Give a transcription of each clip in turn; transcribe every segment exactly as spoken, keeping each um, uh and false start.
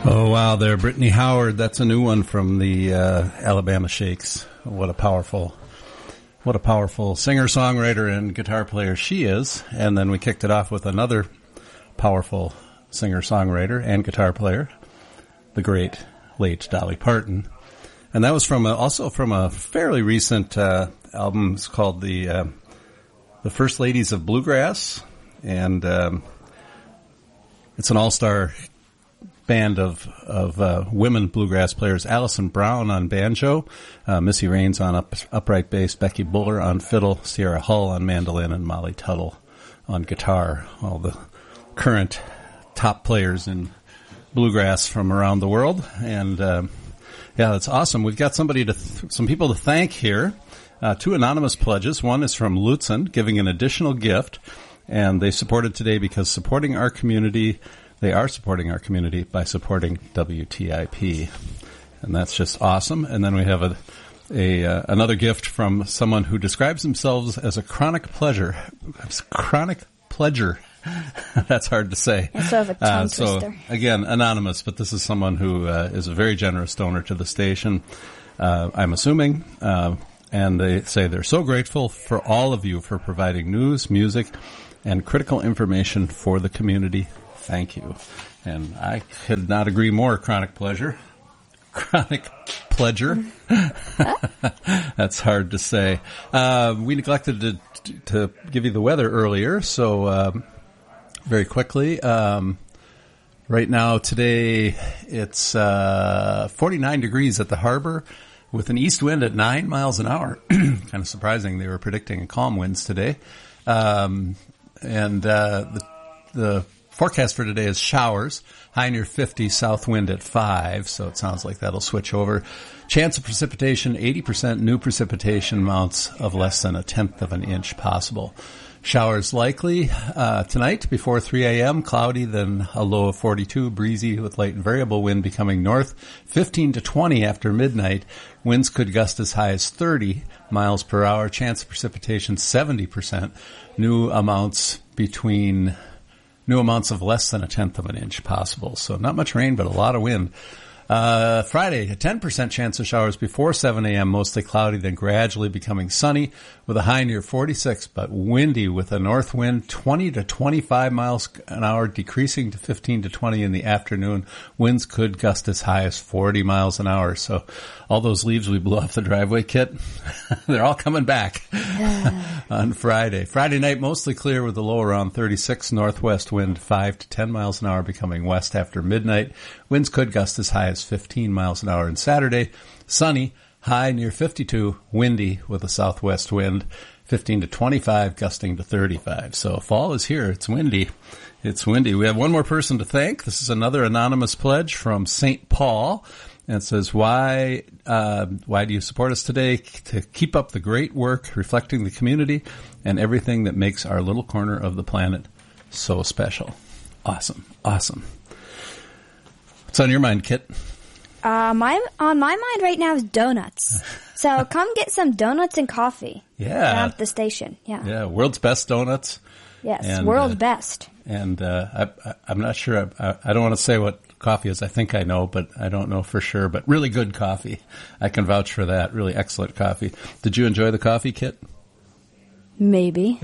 Oh, wow, there, Brittany Howard. That's a new one from the uh, Alabama Shakes. What a powerful, what a powerful singer-songwriter and guitar player she is. And then we kicked it off with another powerful singer-songwriter and guitar player, the great, late Dolly Parton. And that was from a, also from a fairly recent uh, album. It's called the uh, the First Ladies of Bluegrass, and um, it's an all-star band of of uh, women bluegrass players. Allison Brown on banjo, uh, Missy Raines on up, upright bass, Becky Buller on fiddle, Sierra Hull on mandolin, and Molly Tuttle on guitar. All the current top players in bluegrass from around the world. And uh, yeah, that's awesome. We've got somebody to th- some people to thank here. Uh, two anonymous pledges. One is from Lutzen, giving an additional gift, and they supported today because supporting our community. They are supporting our community by supporting W T I P, and that's just awesome. And then we have a, a uh, another gift from someone who describes themselves as a chronic pleasure, chronic pleasure. That's hard to say. It's sort of a tongue uh, so twister. Again, anonymous, but this is someone who uh, is a very generous donor to the station. Uh, I'm assuming, uh, and they say they're so grateful for all of you for providing news, music, and critical information for the community. Thank you. And I could not agree more. Chronic pleasure. Chronic pleasure. That's hard to say. Uh, we neglected to, to give you the weather earlier, so um, very quickly. Um, right now, today, it's uh, forty-nine degrees at the harbor with an east wind at nine miles an hour. Kind of surprising. They were predicting calm winds today. Um, and uh, the, the forecast for today is showers, high near fifty, south wind at five, so it sounds like that'll switch over. Chance of precipitation, eighty percent, new precipitation amounts of less than a tenth of an inch possible. Showers likely uh, tonight before three a.m., cloudy, then a low of forty-two, breezy with light and variable wind becoming north, fifteen to twenty after midnight. Winds could gust as high as thirty miles per hour. Chance of precipitation, seventy percent. New amounts between... New amounts of less than a tenth of an inch possible. So not much rain, but a lot of wind. Uh, Friday, a ten percent chance of showers before seven a.m., mostly cloudy, then gradually becoming sunny with a high near forty-six, but windy with a north wind twenty to twenty-five miles an hour, decreasing to fifteen to twenty in the afternoon. Winds could gust as high as forty miles an hour. So all those leaves we blew off the driveway, Kit, they're all coming back on Friday. Friday night, mostly clear with a low around thirty-six, northwest wind five to ten miles an hour, becoming west after midnight. Winds could gust as high as fifteen miles an hour. And Saturday, sunny, high near fifty-two, windy with a southwest wind, fifteen to twenty-five, gusting to thirty-five. So fall is here. It's windy. It's windy. We have one more person to thank. This is another anonymous pledge from Saint Paul. And it says, why, uh, why do you support us today? To keep up the great work, reflecting the community and everything that makes our little corner of the planet so special. Awesome. Awesome. What's on your mind, Kit? Uh, my, on my mind right now is donuts. So come get some donuts and coffee. Yeah. Down at the station. Yeah. Yeah. World's best donuts. Yes. And, world's uh, best. And, uh, I, I, I'm not sure. I, I don't want to say what coffee is. I think I know, but I don't know for sure. But really good coffee. I can vouch for that. Really excellent coffee. Did you enjoy the coffee, Kit? Maybe.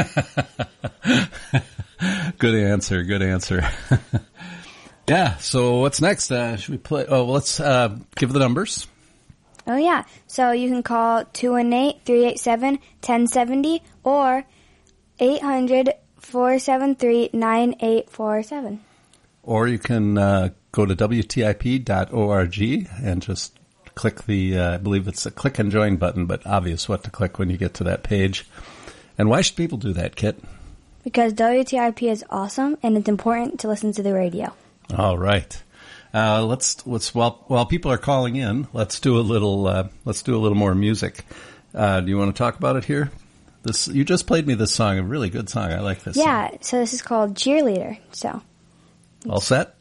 Good answer. Good answer. Yeah. So what's next? Uh, should we play? Oh, well, let's uh, give the numbers. Oh, yeah. So you can call two one eight, three eight seven, one zero seven zero or eight hundred, four seven three, nine eight four seven. Or you can uh, go to W T I P dot org and just click the, uh, I believe it's a click and join button, but obvious what to click when you get to that page. And why should people do that, Kit? Because W T I P is awesome, and it's important to listen to the radio. All right. Uh, let's let's while while people are calling in, let's do a little uh, let's do a little more music. Uh, do you want to talk about it here? This you just played me this song, a really good song. I like this. Yeah. song. So this is called Cheerleader. So all set?